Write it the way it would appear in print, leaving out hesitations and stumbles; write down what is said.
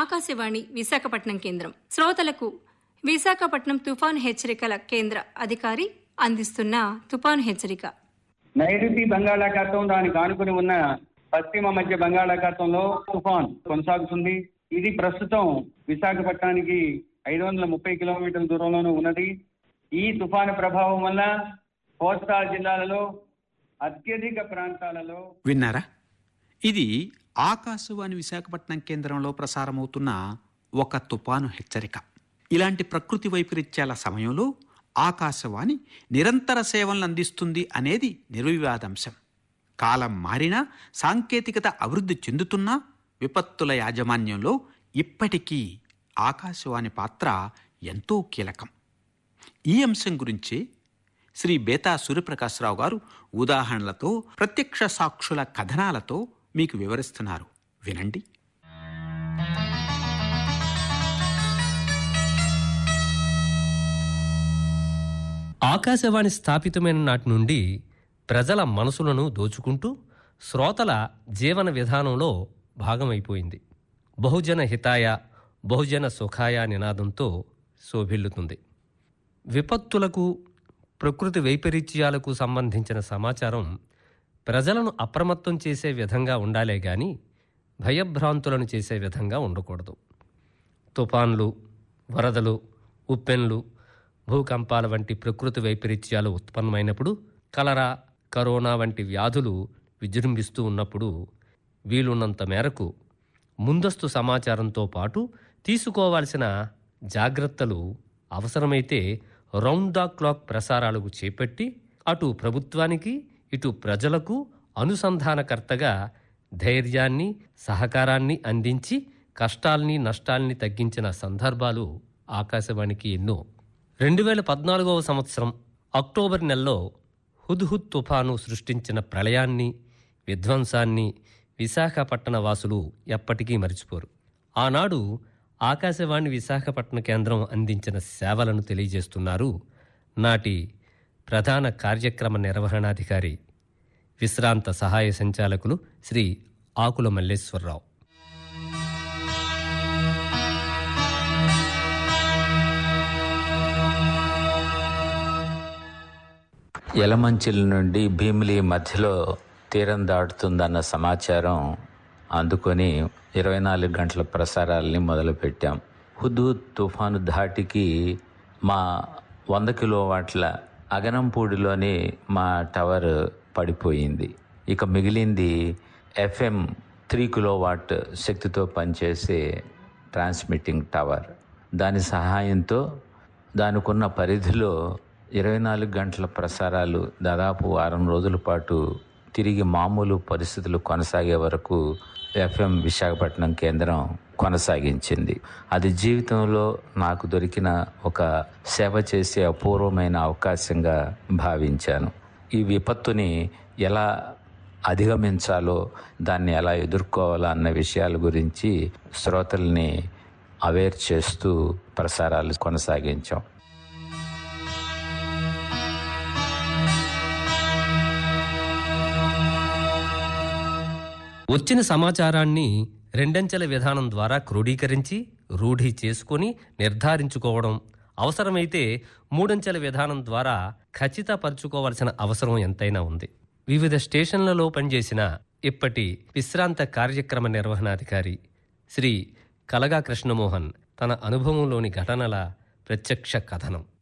ఆకాశవాణి విశాఖపట్నం కేంద్రం. శ్రోతలకు విశాఖపట్నం తుఫాను హెచ్చరికల కేంద్ర అధికారి అందిస్తున్న తుఫాను హెచ్చరిక. నైరుతి బంగాళాఖాతం, దానికి ఆనుకుని ఉన్న పశ్చిమ మధ్య బంగాళాఖాతంలో తుఫాన్ కొనసాగుతుంది. ఇది ప్రస్తుతం విశాఖపట్నానికి 530 కిలోమీటర్ల దూరంలోనూ ఉన్నది. ఈ తుఫాను ప్రభావం వల్ల కోస్తా జిల్లాలలో అత్యధిక ప్రాంతాలలో విన్నారా? ఇది ఆకాశవాణి విశాఖపట్నం కేంద్రంలో ప్రసారమవుతున్న ఒక తుఫాను హెచ్చరిక. ఇలాంటి ప్రకృతి వైపరీత్యాల సమయంలో ఆకాశవాణి నిరంతర సేవలను అందిస్తుంది అనేది నిర్వివాదాంశం. కాలం మారినా, సాంకేతికత అభివృద్ధి చెందుతున్నా విపత్తుల యాజమాన్యంలో ఇప్పటికీ ఆకాశవాణి పాత్ర ఎంతో కీలకం. ఈ అంశం గురించి శ్రీ బేతా సూర్యప్రకాశ్రావు గారు ఉదాహరణలతో, ప్రత్యక్ష సాక్షుల కథనాలతో మీకు వివరిస్తున్నారు. వినండి. ఆకాశవాణి స్థాపితమైన నాటి నుండి ప్రజల మనసులను దోచుకుంటూ శ్రోతల జీవన విధానంలో భాగమైపోయింది. బహుజన హితాయ, బహుజన సుఖాయ నినాదంతో శోభిల్లుతుంది. విపత్తులకు, ప్రకృతి వైపరీత్యాలకు సంబంధించిన సమాచారం ప్రజలను అప్రమత్తం చేసే విధంగా ఉండాలే గాని భయభ్రాంతులను చేసే విధంగా ఉండకూడదు. తుఫాన్లు, వరదలు, ఉప్పెన్లు, భూకంపాల వంటి ప్రకృతి వైపరీత్యాలు ఉత్పన్నమైనప్పుడు, కలరా, కరోనా వంటి వ్యాధులు విజృంభిస్తూ ఉన్నప్పుడు వీలున్నంత మేరకు ముందస్తు సమాచారంతో పాటు తీసుకోవాల్సిన జాగ్రత్తలు అవసరమైతే రౌండ్ ద క్లాక్ ప్రసారాలకు చేపట్టి అటు ప్రభుత్వానికి ఇటు ప్రజలకు అనుసంధానకర్తగా ధైర్యాన్ని, సహకారాన్ని అందించి కష్టాల్ని, నష్టాల్ని తగ్గించిన సందర్భాలు ఆకాశవాణికి ఎన్నో. 2014వ సంవత్సరం అక్టోబర్ నెలలో హుద్హుద్ తుఫాను సృష్టించిన ప్రళయాన్ని, విధ్వంసాన్ని విశాఖపట్టణ వాసులు ఎప్పటికీ మరిచిపోరు. ఆనాడు ఆకాశవాణి విశాఖపట్నం కేంద్రం అందించిన సేవలను తెలియజేస్తున్నారు నాటి ప్రధాన కార్యక్రమ నిర్వహణాధికారి, విశ్రాంత సహాయ సంచాలకులు శ్రీ ఆకుల మల్లేశ్వరరావు. యలమంచిల నుండి భీమిలి మధ్యలో తీరం దాటుతుందన్న సమాచారం అందుకొని 24 గంటల ప్రసారాలని మొదలుపెట్టాం. హుద్హుద్ తుఫాను ధాటికి మా 100 కిలోవాట్ల అగనంపూడిలోని మా టవర్ పడిపోయింది. ఇక మిగిలింది FM 3 కిలోవాట్ శక్తితో పనిచేసే ట్రాన్స్మిటింగ్ టవర్. దాని సహాయంతో దానికున్న పరిధిలో 24 గంటల ప్రసారాలు దాదాపు వారం రోజుల పాటు తిరిగి మామూలు పరిస్థితులు కొనసాగే వరకు FM విశాఖపట్నం కేంద్రం కొనసాగించింది. అది జీవితంలో నాకు దొరికిన ఒక సేవ చేసే అపూర్వమైన అవకాశంగా భావించాను. ఈ విపత్తుని ఎలా అధిగమించాలో, దాన్ని ఎలా ఎదుర్కోవాలో అన్న విషయాల గురించి శ్రోతల్ని అవేర్ చేస్తూ ప్రసారాలు కొనసాగించాం. వచ్చిన సమాచారాన్ని రెండంచెల విధానం ద్వారా క్రోడీకరించి రూఢి చేసుకుని నిర్ధారించుకోవడం, అవసరమైతే మూడంచెల విధానం ద్వారా ఖచ్చితపరచుకోవాల్సిన అవసరం ఎంతైనా ఉంది. వివిధ స్టేషన్లలో పనిచేసిన ఇప్పటి విశ్రాంత కార్యక్రమ నిర్వహణాధికారి శ్రీ కలగా కృష్ణమోహన్ తన అనుభవంలోని ఘటనల ప్రత్యక్ష కథనం.